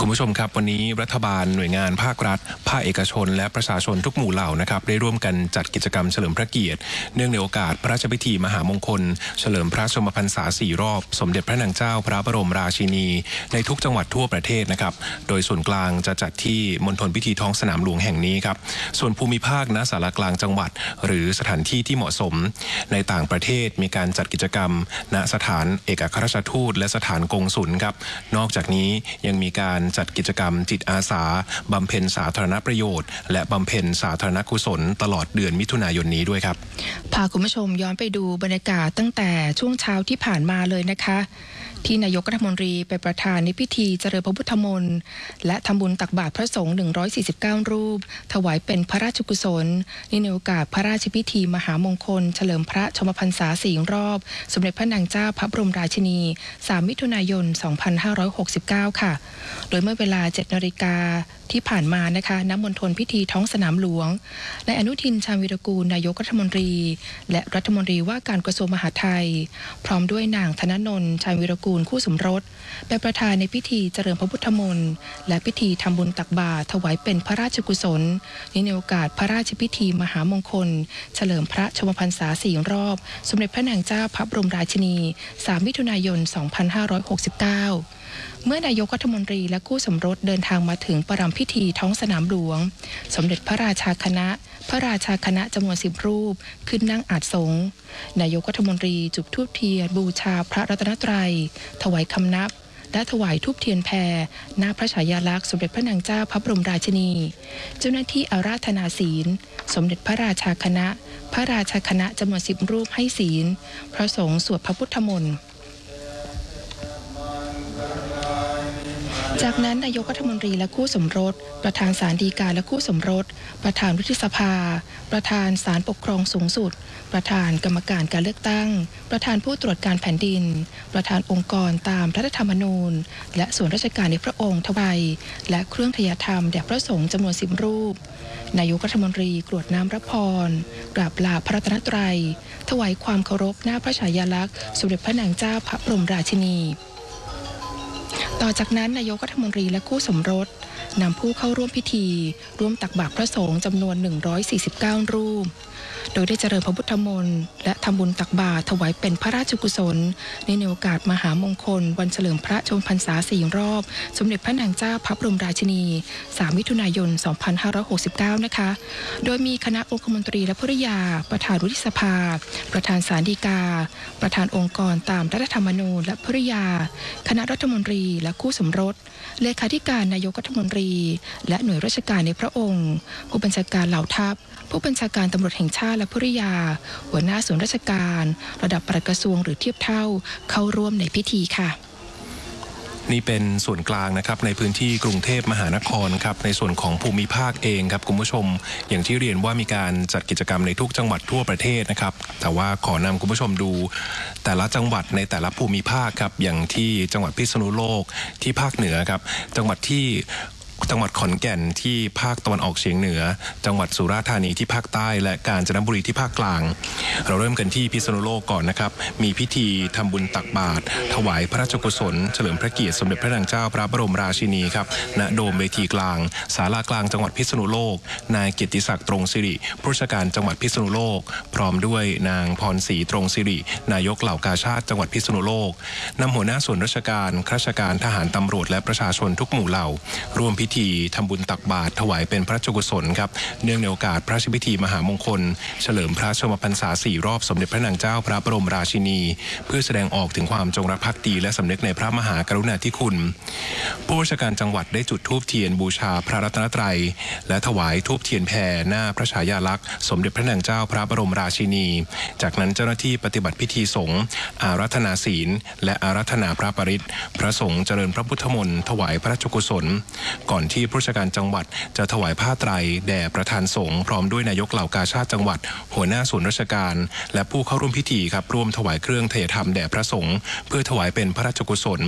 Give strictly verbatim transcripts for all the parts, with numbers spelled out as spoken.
คุณผู้ชมครับวันนี้รัฐบาลหน่วยงานภาครัฐภาคเอกชนและประชาชนทุกหมู่เหล่านะครับได้ร่วมกันจัดกิจกรรมเฉลิมพระเกียรติเนื่องในโอกาสพระราชพิธีมหามงคลเฉลิมพระชนมพรรษาสี่รอบสมเด็จพระนางเจ้าพระบรมราชินีในทุกจังหวัดทั่วประเทศนะครับโดยส่วนกลางจะจัดที่มณฑลพิธีท้องสนามหลวงแห่งนี้ครับส่วนภูมิภาคณศาลากลางจังหวัดหรือสถานที่ที่เหมาะสมในต่างประเทศมีการจัดกิจกรรมณสถานเอกอัครราชทูตและสถานกงสุลครับนอกจากนี้ยังมีการจัดกิจกรรมจิตอาสาบำเพ็ญสาธารณประโยชน์และบำเพ็ญสาธารณกุศลตลอดเดือนมิถุนายนนี้ด้วยครับพาคุณผู้ชมย้อนไปดูบรรยากาศตั้งแต่ช่วงเช้าที่ผ่านมาเลยนะคะที่นายกรัฐมนตรีไปประธานในพิธีเจริญพระพุทธมนต์และทำบุญตักบาตรพระสงฆ์หนึ่งร้อยสี่สิบเก้ารูปถวายเป็นพระราชกุศลในโอกาสพระราชพิธีมหามงคลเฉลิมพระชนมพรรษาสี่รอบสมเด็จพระนางเจ้าพระบรมราชินีสามมิถุนายนสองพันห้าร้อยหกสิบเก้าค่ะโดยเมื่อเวลา เจ็ดนาฬิกาที่ผ่านมานะคะณมณฑลพิธีท้องสนามหลวงนายอนุทินชาญวีรกูลนายกรัฐมนตรีและรัฐมนตรีว่าการกระทรวงมหาดไทยพร้อมด้วยนางธนนนท์ชาญวีรกูลคู่สมรสเป็นประธานในพิธีเจริญพระพุทธมนต์และพิธีทำบุญตักบาตรถวายเป็นพระราชกุศลในโอกาสพระราชพิธีมหามงคลเฉลิมพระชนมพรรษาสี่รอบสมเด็จพระนางเจ้าพระบรมราชินีสามมิถุนายนสองพันห้าร้อยหกสิบเก้าเมื่อนายกรัฐมนตรีและคู่สมรสเดินทางมาถึงประรำพิธีท้องสนามหลวงสมเด็จพระราชาคณะพระราชาคณะจำนวนสิบรูปขึ้นนั่งอาสงฆ์นายกรัฐมนตรีจุดธูปเทียนบูชาพระรัตนตรัยถวายคำนับและถวายธูปเทียนแพรหน้าพระฉายาลักษณ์สมเด็จพระนางเจ้าพระบรมราชินีเจ้าหน้าที่อาราธนาศีลสมเด็จพระราชาคณะพระราชาคณะจำนวนสิบรูปให้ศีลพระสงฆ์สวดพระพุทธมนต์จากนั้นนายกรัฐมนตรีและคู่สมรสประธานศาลฎีกาและคู่สมรสประธานวุฒิสภาประธานศาลปกครองสูงสุดประธานกรรมการการเลือกตั้งประธานผู้ตรวจการแผ่นดินประธานองค์กรตามรัฐธรรมนูญและส่วนราชการในพระองค์ถวายและเครื่องทยธรรมแด่พระสงฆ์จำนวนสิบรูปนายกรัฐมนตรีกรวดน้ำพระพรกราบลาพระรัตนตรัยถวายความเคารพหน้าพระฉายาลักษณ์สมเด็จพระนางเจ้าพระบรมราชินีต่อจากนั้นนายกรัฐมนตรีและคู่สมรสนำผู้เข้าร่วมพิธีร่วมตักบาตรพระสงฆ์จำนวนหนึ่งร้อยสี่สิบเก้ารูปโดยได้เจริญพระพุทธมนต์และทำบุญตักบาตรถวายเป็นพระราชกุศลในโอกาสมหามงคลวันเฉลิมพระชนมพรรษาสี่รอบสมเด็จพระนางเจ้าพระบรมราชินีสามมิถุนายนสองพันห้าร้อยหกสิบเก้านะคะโดยมีคณะองคมนตรีและภริยาประธานวุฒิสภาประธานศาลฎีกาประธานองค์กรตามรัฐธรรมนูญและภริยาคณะรัฐมนตรีและคู่สมรสเลขาธิการนายกรัฐมนตรีและหน่วยราชการในพระองค์ผู้บัญชาการเหล่าทัพผู้บัญชาการตำรวจแห่งชาติและภริยาหัวหน้าส่วนราชการระดับปลัดกระทรวงหรือเทียบเท่าเข้าร่วมในพิธีค่ะนี่เป็นส่วนกลางนะครับในพื้นที่กรุงเทพมหานครครับในส่วนของภูมิภาคเองครับคุณผู้ชมอย่างที่เรียนว่ามีการจัดกิจกรรมในทุกจังหวัดทั่วประเทศนะครับแต่ว่าขอนำคุณผู้ชมดูแต่ละจังหวัดในแต่ละภูมิภาคครับอย่างที่จังหวัดพิษณุโลกที่ภาคเหนือครับจังหวัดที่จังหวัดขอนแก่นที่ภาคตะวันออกเฉียงเหนือจังหวัดสุราษฎร์ธานีที่ภาคใต้และกาญจนบุรีที่ภาคกลางเราเริ่มกันที่พิษณุโลกก่อนนะครับมีพิธีทำบุญตักบาตรถวายพระราชกุศลเฉลิมพระเกียรติสมเด็จพระนางเจ้าพระบรมราชินีครับณโดมเวทีกลางศาลากลางจังหวัดพิษณุโลกนายเกียรติศักดิ์ตรงสิริผู้ราชการจังหวัดพิษณุโลกพร้อมด้วยนางพรศรีตรงสิรินายกเหล่ากาชาดจังหวัดพิษณุโลกนำหัวหน้าส่วนราชการข้าราชการทหารตำรวจและประชาชนทุกหมู่เหล่าร่วมพิธีทำบุญตักบาตรถวายเป็นพระราชกุศลครับเนื่องในโอกาสพระราชพิธีมหามงคลเฉลิมพระชนมพรรษาสี่รอบสมเด็จพระนางเจ้าพระบรมราชินีเพื่อแสดงออกถึงความจงรักภักดีและสำนึกในพระมหากรุณาธิคุณผู้ราชการจังหวัดได้จุดธูปเทียนบูชาพระรัตนตรัยและถวายธูปเทียนแผ่หน้าพระฉายาลักษณ์สมเด็จพระนางเจ้าพระบรมราชินีจากนั้นเจ้าหน้าที่ปฏิบัติพิธีสงฆ์อาราธนาศีลและอาราธนาพระปริตรพระสงฆ์เจริญพระพุทธมนต์ถวายพระราชกุศลก่อนที่ผู้ราชการจังหวัดจะถวายผ้าไตรแด่ประธานสงฆ์พร้อมด้วยนายกเหล่ากาชาดจังหวัดหัวหน้าส่วนราชการและผู้เข้าร่วมพิธีครับร่วมถวายเครื่องเทธรรมแด่พระสงฆ์เพื่อถวายเป็นพระราชกุศล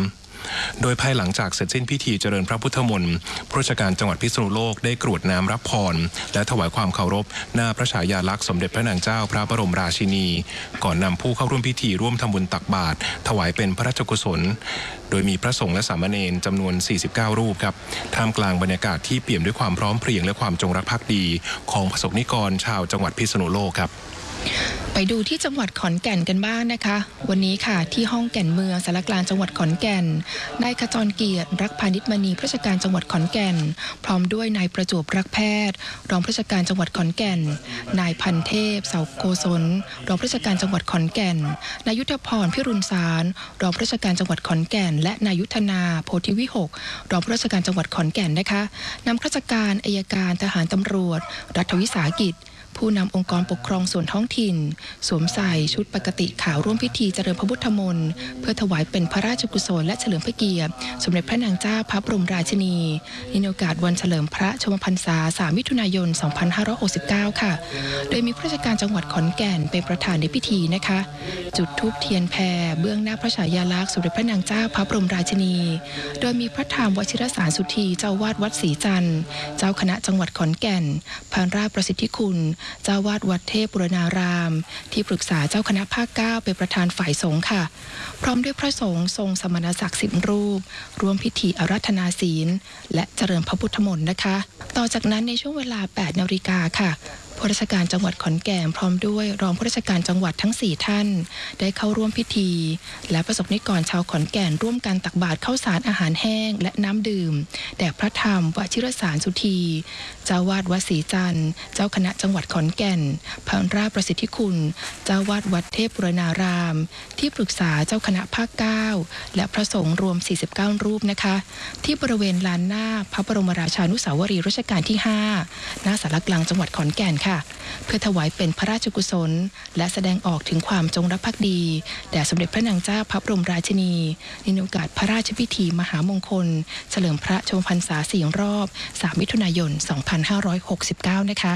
โดยภายหลังจากเสร็จสิ้นพิธีเจริญพระพุทธมนต์ผู้ราชการจังหวัดพิษณุโลกได้กรวดน้ำรับพรและถวายความเคารพหน้าพระฉายาลักษณ์สมเด็จพระนางเจ้าพระบรมราชินีก่อนนำผู้เข้าร่วมพิธีร่วมทำบุญตักบาตรถวายเป็นพระราชกุศลโดยมีพระสงฆ์และสามเณรจำนวนสี่สิบเก้ารูปครับท่ามกลางบรรยากาศที่เปี่ยมด้วยความพร้อมเพรียงและความจงรักภักดีของประสบนิกรชาวจังหวัดพิษณุโลกครับไปดูที่จังหวัดขอนแก่นกันบ้างนะคะวันนี้ค่ะที่ห้องแก่นเมืองสารกลางจังหวัดขอนแก่นนายขจรเกียรติรักพาณิชมณีผู้ราชการจังหวัดขอนแก่นพร้อมด้วยนายประจวบรักแพทย์รองผู้ราชการจังหวัดขอนแก่นนายพันเทพเสาโกศลรองผู้ราชการจังหวัดขอนแก่นนายุทธพรพิรุณสารรองผู้ราชการจังหวัดขอนแก่นและนายุทธนาโพธิวิหกรองผู้ราชการจังหวัดขอนแก่นนะคะนำข้าราชการอัยการทหารตำรวจรัฐวิสาหกิจผู้นำองค์กรปกครองส่วนท้องถิ่นสวมใส่ชุดปกติขาวร่วมพิธีเจริญพระพุทธมนต์เพื่อถวายเป็นพระราชกุศลและเฉลิมพระเกียรติสมเด็จพระนางเจ้าพระบรมราชินีในโอกาสวันเฉลิมพระชนมพรรษาสามมิถุนายนสองพันห้าร้อยหกสิบเก้าค่ะโดยมีผู้ราชการจังหวัดขอนแก่นเป็นประธานในพิธีนะคะจุดธูปเทียนแพรเบื้องหน้าพระฉายาลักษณ์สมเด็จพระนางเจ้าพระบรมราชินีโดยมีพระธรรมวชิรสารสุธีเจ้าวาดวัดศรีจันทร์เจ้าคณะจังหวัดขอนแก่นพานราชประสิทธิคุณเจ้าวาดวัดเทพบุรณารามที่ปรึกษาเจ้าคณะภาคเก้าเป็นประธานฝ่ายสงฆ์ค่ะพร้อมด้วยพระสงฆ์ทรงสมณศักดิ์สิบรูปร่วมพิธีอาราธนาศีลและเจริญพระพุทธมนต์นะคะต่อจากนั้นในช่วงเวลาแปดนาฬิกาค่ะผู้ราชการจังหวัดขอนแก่นพร้อมด้วยรองผู้ราชการจังหวัดทั้งสี่ท่านได้เข้าร่วมพิธีและประสบนิกรชาวขอนแก่นร่วมกันตักบาตรข้าวสารอาหารแห้งและน้ำดื่มแด่พระธรรมวชิรสารสุธีเจ้าวาดวัดศรีจันทร์เจ้าคณะจังหวัดขอนแก่นพระราชประสิทธิคุณเจ้าวาดวัดเทพบุรณารามที่ปรึกษาเจ้าคณะภาคเก้าและพระสงฆ์รวมสี่สิบเก้ารูปนะคะที่บริเวณลานหน้าพระบรมราชานุสาวรีย์รัชกาลที่ห้าณศาลกลางจังหวัดขอนแก่นเพื่อถวายเป็นพระราชกุศลและแสดงออกถึงความจงรักภักดีแด่สมเด็จพระนางเจ้าพระบรมราชินีในโอกาสพระราชพิธีมหามงคลเฉลิมพระชนมพรรษาสี่รอบสามมิถุนายนสองพันห้าร้อยหกสิบเก้านะคะ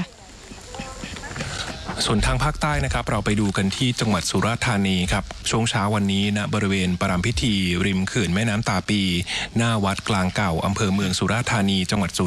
ส่วนทางภาคใต้นะครับเราไปดูกันที่จังหวัดสุราษฎร์ธานีครับช่วงเช้าวันนี้ณบริเวณประรำพิธีริมเขื่อนแม่น้ำตาปีหน้าวัดกลางเก่าอำเภอเมืองสุราษฎร์ธานีจังหวัดสุ